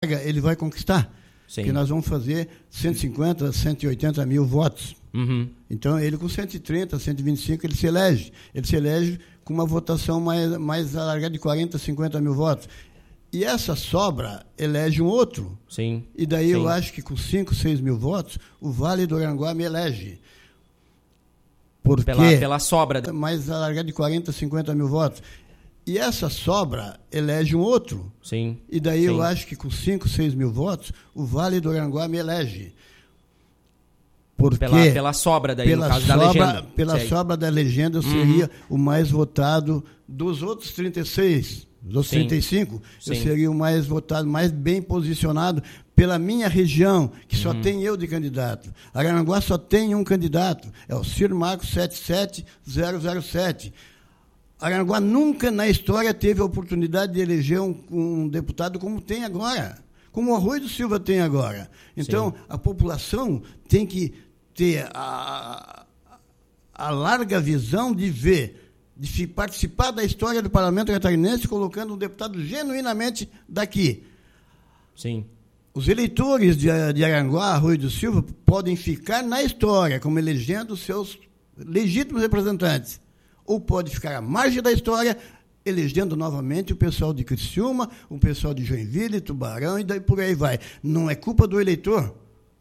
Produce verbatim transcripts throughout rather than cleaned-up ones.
ele vai conquistar. Sim. Que nós vamos fazer cento e cinquenta, cento e oitenta mil votos. Uhum. Então, ele com cento e trinta, cento e vinte e cinco, ele se elege. Ele se elege com uma votação mais, mais alargada de quarenta, cinquenta mil votos. E essa sobra elege um outro. Sim. E daí Sim. eu acho que com cinco, seis mil votos, o Vale do Aranguá me elege. Porque Pela, pela sobra. mais alargada de quarenta, cinquenta mil votos. E essa sobra elege um outro. Sim. E daí Sim. eu acho que com cinco, seis mil votos, o Vale do Aranguá me elege. Porque Pela, pela sobra daí, pela no caso sobra, da legenda. Pela Sei. sobra da legenda, eu seria uhum. o mais votado dos outros trinta e seis, dos outros trinta e cinco. Sim. Eu seria o mais votado, mais bem posicionado pela minha região, que só uhum. tem eu de candidato. Araranguá só tem um candidato, é o Ciro Marcos sete sete zero zero sete. Araranguá nunca na história teve a oportunidade de eleger um, um deputado como tem agora, como o Arroio do Silva tem agora. Então, Sim. a população tem que ter a, a larga visão de ver, de participar da história do Parlamento Catarinense, colocando um deputado genuinamente daqui. Sim. Os eleitores de, de Araranguá, Arroio do Silva, podem ficar na história, como elegendo seus legítimos representantes. Ou pode ficar à margem da história, elegendo novamente o pessoal de Criciúma, o pessoal de Joinville, Tubarão, e daí por aí vai. Não é culpa do eleitor.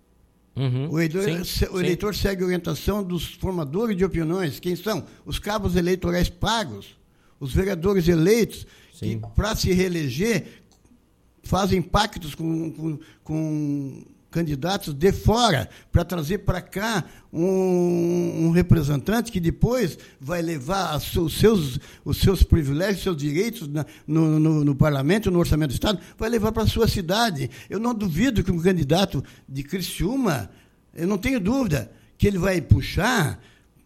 Uhum. O, eleitor, sim, o eleitor sim. segue a orientação dos formadores de opiniões. Quem são? Os cabos eleitorais pagos, os vereadores eleitos, sim. que, para se reeleger, fazem pactos com, com, com candidatos de fora, para trazer para cá um, um representante que depois vai levar os seus, os seus privilégios, seus direitos na, no, no, no parlamento, no orçamento do Estado, vai levar para a sua cidade. Eu não duvido que um candidato de Criciúma, eu não tenho dúvida, que ele vai puxar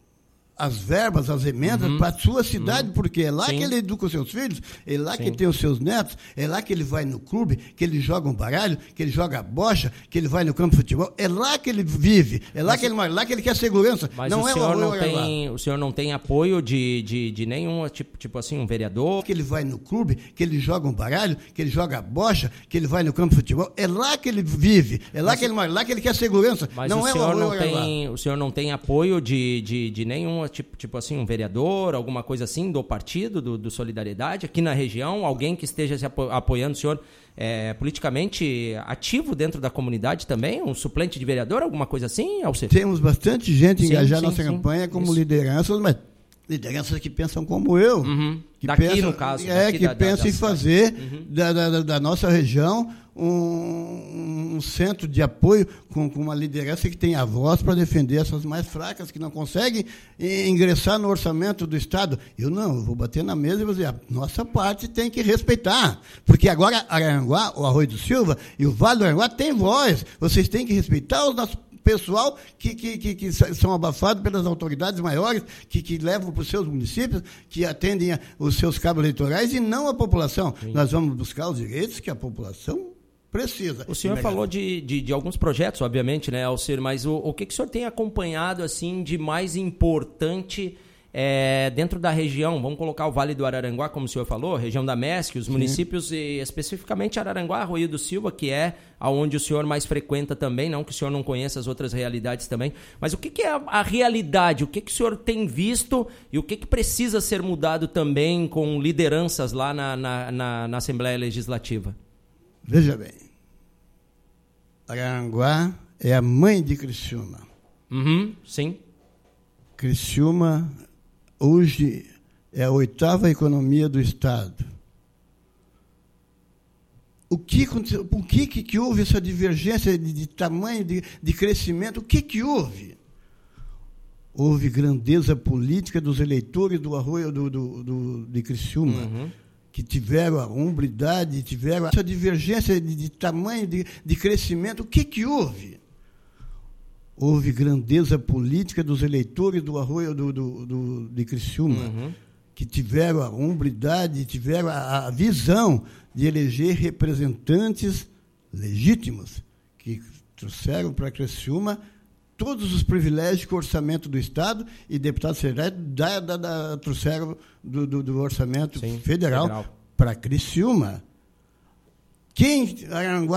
as verbas, as emendas uhum. para a sua cidade, uhum. porque é lá Sim. que ele educa os seus filhos, é lá Sim. que ele tem os seus netos, é lá que ele vai no clube, que ele joga um baralho, que ele joga a bocha, que ele vai no campo de futebol, é lá que ele vive, é lá, mas, que, ele, lá que ele quer segurança. Mas não o, é senhor o, não tem, o senhor não tem apoio de, de, de nenhum, tipo, tipo assim, um vereador? Que ele vai no clube, que ele joga um baralho, que ele joga a bocha, que ele vai no campo de futebol, é lá que ele vive, é lá, mas, que, ele, lá que ele quer segurança. Mas não o, é senhor o, não tem, o senhor não tem apoio de, de, de nenhum, tipo, tipo assim, um vereador, alguma coisa assim, do partido, do, do Solidariedade, aqui na região, alguém que esteja se apo- apoiando o senhor é, politicamente ativo dentro da comunidade também, um suplente de vereador, alguma coisa assim, Alcir? Temos bastante gente engajada sim, na nossa sim, campanha como isso. lideranças, mas lideranças que pensam como eu. Uhum. Que daqui, pensam, no caso. É, daqui que da, pensam da, em da fazer uhum. da, da, da nossa região um, um centro de apoio com, com uma liderança que tem a voz para defender essas mais fracas, que não conseguem ingressar no orçamento do Estado. Eu não, eu vou bater na mesa e vou dizer, a nossa parte tem que respeitar, porque agora Araranguá, o Arroio do Silva e o Vale do Aranguá têm voz, vocês têm que respeitar os nossos pessoal que, que, que, que são abafados pelas autoridades maiores, que, que levam para os seus municípios, que atendem a, os seus cabos eleitorais e não a população. Sim. Nós vamos buscar os direitos que a população precisa. O senhor falou de, de, de alguns projetos, obviamente, né, Alcir, mas o, o que, que o senhor tem acompanhado assim, de mais importante é, dentro da região? Vamos colocar o Vale do Araranguá, como o senhor falou, região da MESC, os municípios, e especificamente Araranguá, Arroio do Silva, que é aonde o senhor mais frequenta também, não que o senhor não conheça as outras realidades também, mas o que, que é a, a realidade? O que, que o senhor tem visto e o que, que precisa ser mudado também com lideranças lá na, na, na, na Assembleia Legislativa? Veja bem, Araranguá é a mãe de Criciúma. Uhum, sim. Criciúma hoje é a oitava economia do Estado. O que, o que, que houve essa divergência de, de tamanho, de, de crescimento? O que, que houve? Houve grandeza política dos eleitores do Arroio do, do, do, de Criciúma, uhum. que tiveram a hombridade, tiveram essa divergência de, de tamanho, de, de crescimento. O que, que houve? Houve grandeza política dos eleitores do Arroio do, do, do, de Criciúma, uhum. que tiveram a hombridade, tiveram a, a visão de eleger representantes legítimos, que trouxeram para Criciúma todos os privilégios que o orçamento do Estado e deputados federais da, da, da, trouxeram do, do, do orçamento Sim, federal, federal. para Criciúma. Quem Araranguá